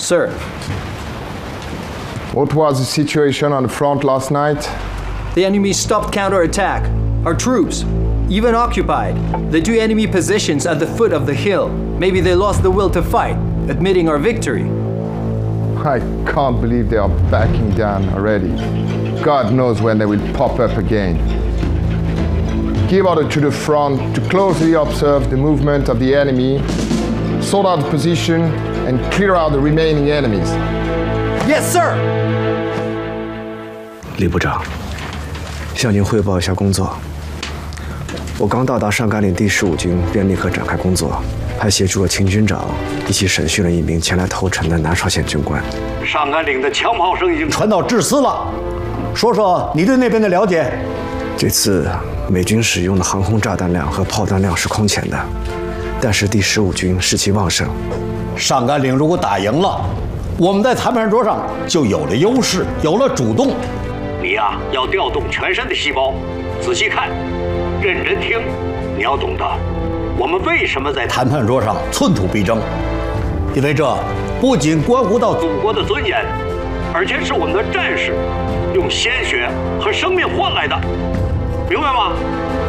Sir. What was the situation on the front last night? The enemy stopped counterattack. Our troops even occupied the 2 enemy positions at the foot of the hill. Maybe they lost the will to fight, admitting our victory. I can't believe they are backing down already. God knows when they will pop up again. Give order to the front to closely observe the movement of the enemy, sort out the position, and clear out the remaining enemies. Yes, sir! 李部长，向您汇报一下工作。我刚到达上甘岭第15军，便立刻展开工作，还协助了秦军长一起审讯了一名前来投诚的南朝鲜军官。 上甘岭的枪炮声已经传到至司了，说说你对那边的了解。 这次美军使用的航空炸弹量和炮弹量是空前的，但是第15军士气旺盛。 上甘岭如果打赢了，我们在谈判桌上就有了优势，有了主动。你呀，要调动全身的细胞，仔细看，认真听。你要懂得，我们为什么在谈判桌上寸土必争，因为这不仅关乎到祖国的尊严，而且是我们的战士用鲜血和生命换来的，明白吗？